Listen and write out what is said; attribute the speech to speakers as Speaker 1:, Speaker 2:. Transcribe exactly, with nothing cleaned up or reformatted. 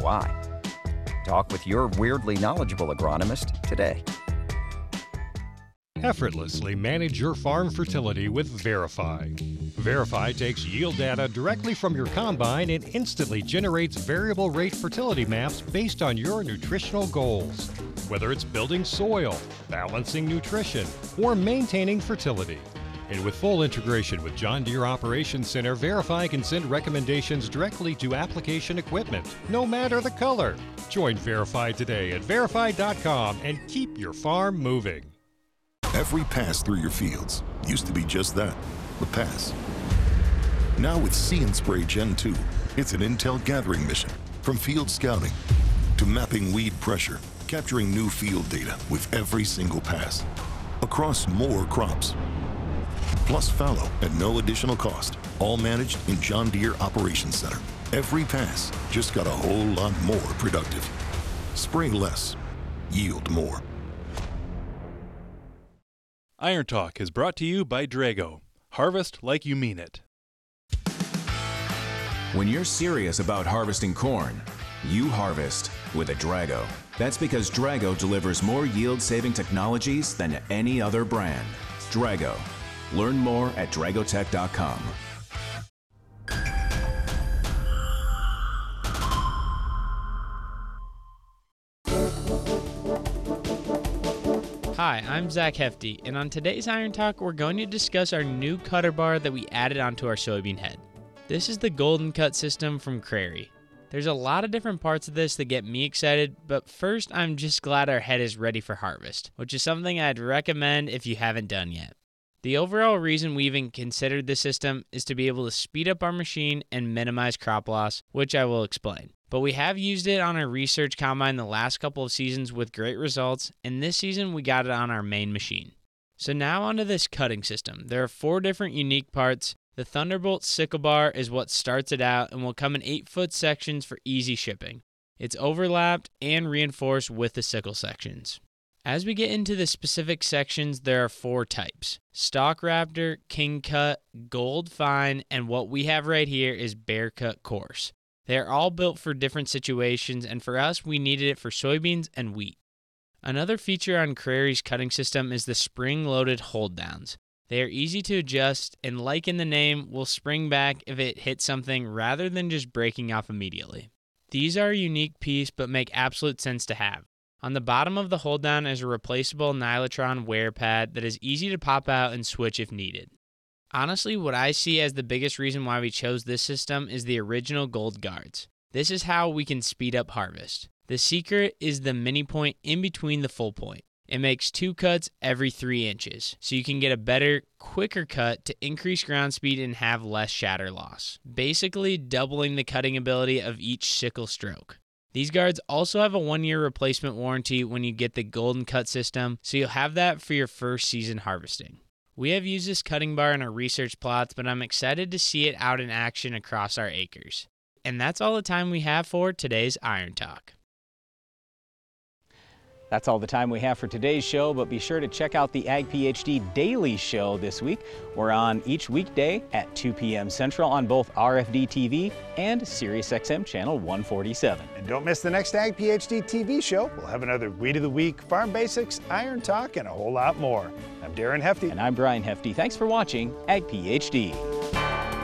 Speaker 1: why. Talk with your weirdly knowledgeable agronomist today.
Speaker 2: Effortlessly manage your farm fertility with Verify. Verify takes yield data directly from your combine and instantly generates variable rate fertility maps based on your nutritional goals. Whether it's building soil, balancing nutrition, or maintaining fertility. And with full integration with John Deere Operations Center, Verify can send recommendations directly to application equipment, no matter the color. Join Verify today at verify dot com and keep your farm moving.
Speaker 3: Every pass through your fields used to be just that, a pass. Now with See and Spray Gen two, it's an intel gathering mission. From field scouting to mapping weed pressure, capturing new field data with every single pass. Across more crops. Plus fallow at no additional cost, all managed in John Deere Operations Center. Every pass just got a whole lot more productive. Spray less, yield more.
Speaker 4: Iron Talk is brought to you by Drago. Harvest like you mean it.
Speaker 5: When you're serious about harvesting corn, you harvest with a Drago. That's because Drago delivers more yield-saving technologies than any other brand. Drago. Learn more at dragotech dot com.
Speaker 6: Hi, I'm Zach Hefty, and on today's Iron Talk, we're going to discuss our new cutter bar that we added onto our soybean head. This is the Golden Cut system from Crary. There's a lot of different parts of this that get me excited, but first I'm just glad our head is ready for harvest, which is something I'd recommend if you haven't done yet. The overall reason we even considered this system is to be able to speed up our machine and minimize crop loss, which I will explain. But we have used it on our research combine the last couple of seasons with great results, and this season we got it on our main machine. So now onto this cutting system. There are four different unique parts. The Thunderbolt sickle bar is what starts it out and will come in eight foot sections for easy shipping. It's overlapped and reinforced with the sickle sections. As we get into the specific sections, there are four types: Stock Raptor, King Cut, Gold Fine, and what we have right here is Bear Cut Coarse. They are all built for different situations, and for us, we needed it for soybeans and wheat. Another feature on Crary's cutting system is the spring-loaded hold downs. They are easy to adjust, and like in the name, will spring back if it hits something rather than just breaking off immediately. These are a unique piece, but make absolute sense to have. On the bottom of the hold down is a replaceable Nylotron wear pad that is easy to pop out and switch if needed. Honestly, what I see as the biggest reason why we chose this system is the original gold guards. This is how we can speed up harvest. The secret is the mini point in between the full point. It makes two cuts every three inches, so you can get a better, quicker cut to increase ground speed and have less shatter loss, basically doubling the cutting ability of each sickle stroke. These guards also have a one-year replacement warranty when you get the Golden Cut system, so you'll have that for your first season harvesting. We have used this cutting bar in our research plots, but I'm excited to see it out in action across our acres. And that's all the time we have for today's Iron Talk.
Speaker 7: That's all the time we have for today's show, but be sure to check out the Ag PhD Daily Show this week. We're on each weekday at two p m Central on both R F D T V and SiriusXM Channel one forty-seven.
Speaker 8: And don't miss the next Ag PhD T V show. We'll have another Weed of the Week, Farm Basics, Iron Talk, and a whole lot more. I'm Darren Hefty.
Speaker 7: And I'm Brian Hefty. Thanks for watching Ag PhD.